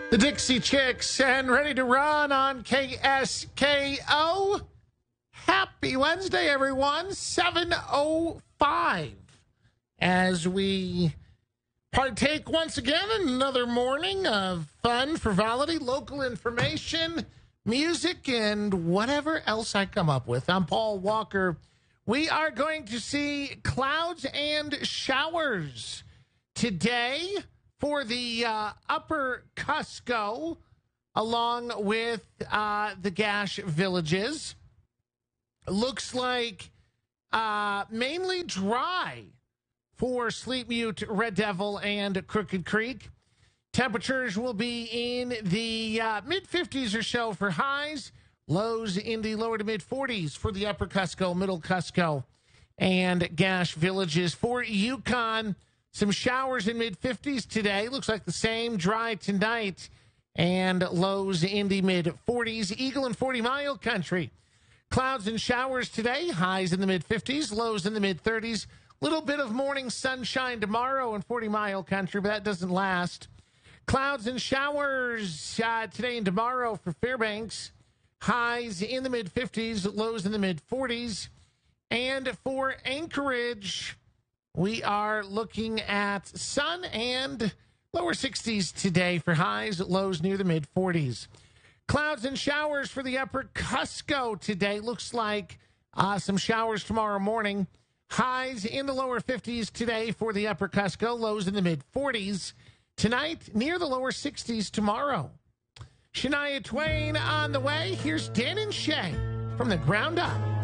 The Dixie Chicks and Ready to Run on KSKO. Happy Wednesday, everyone. 7:05 as we partake once again in another morning of fun, frivolity, local information, music, and whatever else I come up with. I'm Paul Walker. We are going to see clouds and showers today for the upper Cusco, along with the Gash villages. Looks like mainly dry for Sleep Mute, Red Devil, and Crooked Creek. Temperatures will be in the mid-50s or so for highs. Lows in the lower to mid-40s for the upper Cusco, middle Cusco, and Gash villages. For Yukon, some showers in mid-50s today. Looks like the same, dry tonight, and lows in the mid-40s. Eagle and 40-mile country. Clouds and showers today. Highs in the mid-50s, lows in the mid-30s. Little bit of morning sunshine tomorrow in 40-mile country, but that doesn't last. Clouds and showers today and tomorrow for Fairbanks. Highs in the mid-50s, lows in the mid-40s. And for Anchorage, we are looking at sun and lower 60s today for highs, lows near the mid-40s. Clouds and showers for the upper Cusco today. Looks like some showers tomorrow morning. Highs in the lower 50s today for the upper Cusco, lows in the mid-40s. Tonight, near the lower 60s tomorrow. Shania Twain on the way. Here's Dan and Shay from the ground up.